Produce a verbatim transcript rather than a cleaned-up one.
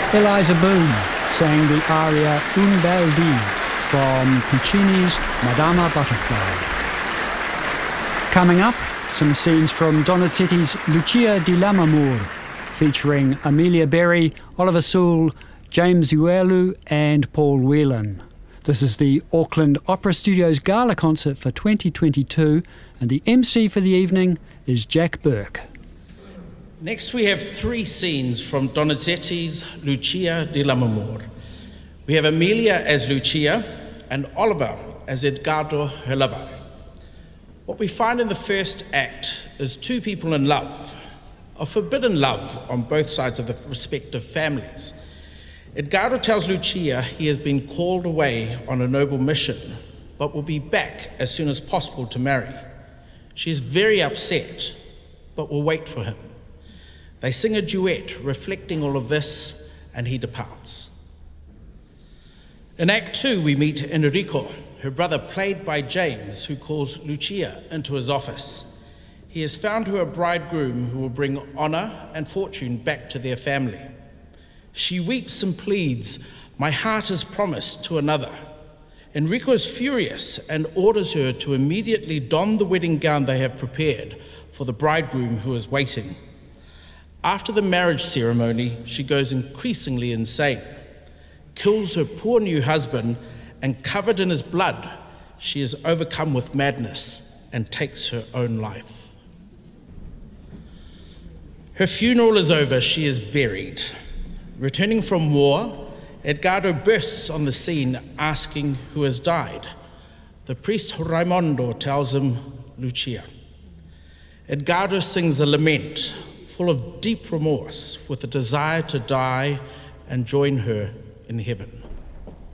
Eliza Boone sang the aria Un bel dì from Puccini's Madama Butterfly. Coming up, some scenes from Donizetti's Lucia di Lammermoor, featuring Amelia Berry, Oliver Sewell, James Uelu and Paul Whelan. This is the Auckland Opera Studios Gala concert for twenty twenty-two, and the M C for the evening is Jack Burke. Next we have three scenes from Donizetti's Lucia di Lammermoor. We have Amelia as Lucia and Oliver as Edgardo, her lover. What we find in the first act is two people in love, a forbidden love on both sides of the respective families. Edgardo tells Lucia he has been called away on a noble mission, but will be back as soon as possible to marry. She is very upset, but will wait for him. They sing a duet reflecting all of this, and he departs. In Act Two, we meet Enrico, her brother played by James, who calls Lucia into his office. He has found her a bridegroom who will bring honour and fortune back to their family. She weeps and pleads, "My heart is promised to another." Enrico is furious and orders her to immediately don the wedding gown they have prepared for the bridegroom who is waiting. After the marriage ceremony, she goes increasingly insane, kills her poor new husband, and covered in his blood, she is overcome with madness and takes her own life. Her funeral is over, she is buried. Returning from war, Edgardo bursts on the scene asking who has died. The priest Raimondo tells him Lucia. Edgardo sings a lament full of deep remorse with a desire to die and join her in heaven.